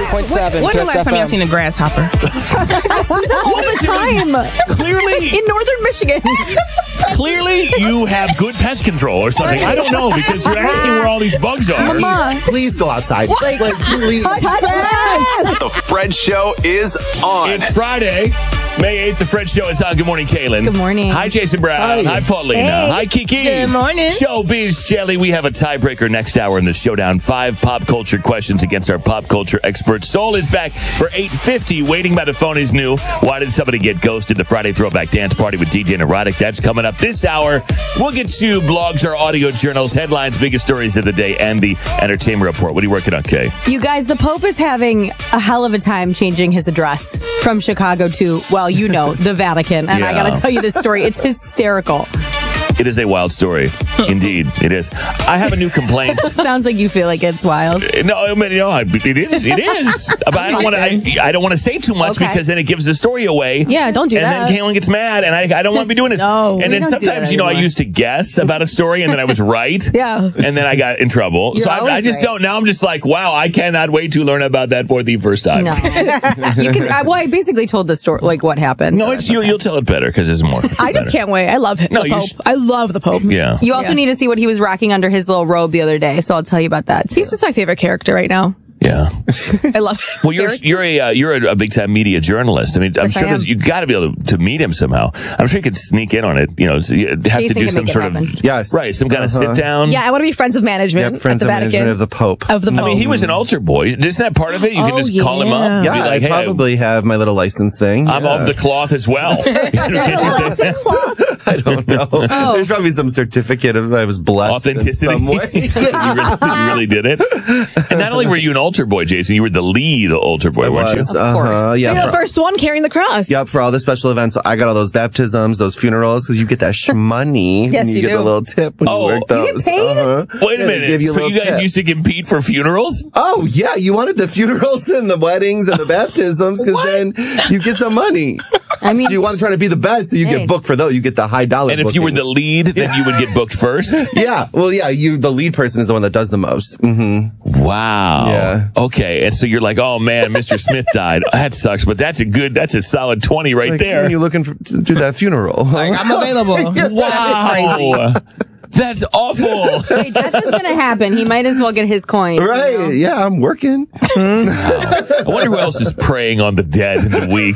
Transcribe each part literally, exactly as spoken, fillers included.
point seven. When the last time y'all seen a grasshopper? All the time. Clearly, In northern Michigan. clearly, you have good pest control or something. I don't know because you're asking where all these bugs are. Mama. Please go outside. Like, Like, please. touch grass. The Fred Show is on. It's Friday, May eighth. The Fred Show is on. Good morning, Kaylin. Good morning. Hi, Jason Brown. Hi. Hi, Paulina. Hey. Hi, Kiki. Good morning. Showbiz Jelly. We have a tiebreaker next hour in the showdown. Five pop culture questions against our pop culture expert. Soul is back for eight fifty. Waiting by the phone is new. Why did somebody get ghosted? The Friday Throwback Dance Party with D J Neurotic. That's coming up this hour. We'll get to blogs, our audio journals, headlines, biggest stories of the day, and the entertainment report. What are you working on, Kay? You guys, the Pope is having a hell of a time changing his address from Chicago to, well, you know, the Vatican. And I Yeah. got to tell you this story. It's hysterical. It is a wild story. Indeed, it is. I have a new complaint. Sounds like you feel like it's wild. No, I mean, no, it is. It is. But I don't want to. I, I don't want to say too much Okay. because then it gives the story away. Yeah, don't do and that. then Kaylin gets mad, and I, I don't want to be doing this. No, and we then don't do sometimes, that you know, I anymore. used to guess about a story, and then I was right. Yeah. And then I got in trouble. You're so I, I always just right. don't. Now I'm just like, wow, I cannot wait to learn about that for the first time. No. you can, I, well, I basically told the story, like what happened. No, so it's that's you. okay. You'll tell it better because it's more. It's I just better. can't wait. I love him. No, the you Pope. sh- I love the Pope. Yeah. You also Yeah. need to see what he was rocking under his little robe the other day, so I'll tell you about that. too. He's just my favorite character right now. Yeah. I love him. Well, you're you're a uh, you're a, a big time media journalist. I mean, I'm Yes, I sure am. there's, you got to be able to, to meet him somehow. I'm sure you could sneak in on it. You know, so you have Jason to do can some make it sort happen. of Yes. right, some kind of Uh-huh. sit down. Yeah, I want to be friends of management Yep, friends at of the Vatican. management of the Pope. Of the Pope. I mean, he was an altar boy. Isn't that part of it? You can Oh, just call him up. yeah. And Yeah, be like, I hey, probably have my little license thing. I'm yeah. of the cloth as well. Can't you say that? I don't know. Oh. There's probably some certificate of I was blessed Authenticity. in some way. you, really, you really did it. And not only were you an altar boy, Jason, you were the lead altar boy, I weren't was. you? Uh-huh. Yeah. You're the for- first one carrying the cross. Yep, for all the special events. I got all those baptisms, those funerals, because you get that shmoney. Yes, and you get do. the little tip when Oh, you work you those. get paid? Uh-huh. Wait a Yeah, they minute. give you a so little you guys tip. used to compete for funerals? Oh, yeah. You wanted the funerals and the weddings and the baptisms because then you get some money. I mean, So you want to try to be the best, so you Hey. get booked for those. You get the high dollar. And if you were the lead, then you would get booked first? yeah, well, yeah, you the lead person is the one that does the most. hmm Wow. Yeah. Okay. And so you're like, oh man, Mister Smith died. That sucks, but that's a good, that's a solid twenty right Like, there. when you're looking for, to do that funeral. Like, I'm available. Wow. That's awful. Hey, death is going to happen. He might as well get his coins. you Right? know? Yeah, I'm working. I wonder who else is preying on the dead in the week.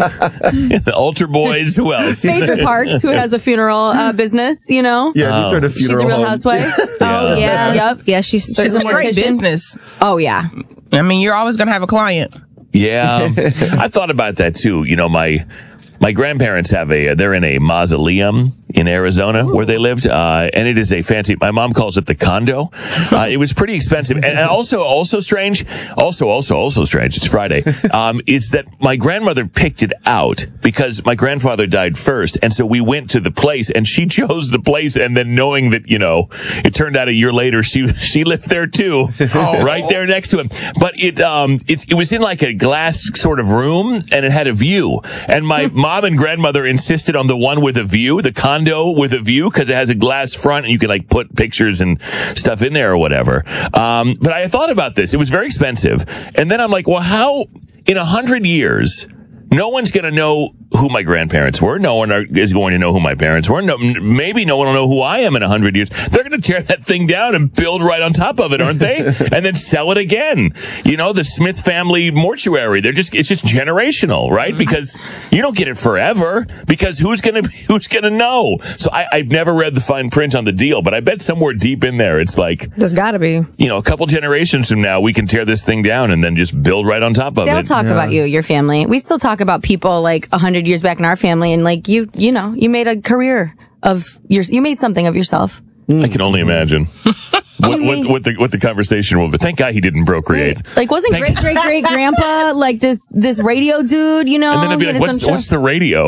The altar boys. Who else? Phaedra Parks, who has a funeral uh, business, you know? Yeah, you sort of She's funeral a real home. housewife. Oh, yeah. Yep. Yeah, she's, She's It's a a great mortician. business. Oh, yeah. I mean, you're always going to have a client. Yeah. I thought about that too. You know, my my grandparents have a, they're in a mausoleum in Arizona where they lived. Uh, and it is a fancy, my mom calls it the condo. Uh, it was pretty expensive. And, and also, also strange, also, also, also strange, it's Friday, um, is that my grandmother picked it out because my grandfather died first. And so we went to the place and she chose the place. And then knowing that, you know, it turned out a year later, she, she lived there too, right there next to him. But it, um, it, it was in like a glass sort of room and it had a view. And my mom and grandmother insisted on the one with a view, the condo with a view, because it has a glass front and you can like put pictures and stuff in there or whatever. Um, but I thought about this. It was very expensive. And then I'm like, well, how in a hundred years, no one's going to know who my grandparents were. No one are, is going to know who my parents were. No, maybe no one will know who I am in a hundred years. They're going to tear that thing down and build right on top of it, aren't they? And then sell it again. You know, the Smith family mortuary. They're just, it's just generational, right? Because you don't get it forever because who's going to, who's going to know? So I, I've never read the fine print on the deal, but I bet somewhere deep in there, it's like, There's got to be. you know, a couple generations from now, we can tear this thing down and then just build right on top of They'll it. talk about you, your family. We still talk about people like a hundred years back in our family, and like you, you know, you made a career of yours. You made something of yourself. I can only imagine what, what, what the what the conversation will be. Thank God he didn't procreate. Like, wasn't Thank- great great great grandpa like this this radio dude? You know, And then I'd be He like, had what's, some what's the radio?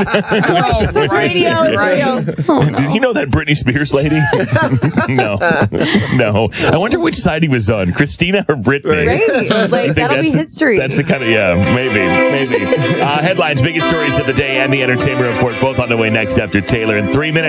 Oh, radio, radio. Did you know that Britney Spears lady? no. No. I wonder which side he was on, Christina or Britney. Right. I Like, think that'll be that's the- history. That's the kind of, yeah, maybe, maybe. Uh, headlines, biggest stories of the day, and the entertainment report, both on the way next after Taylor in three minutes.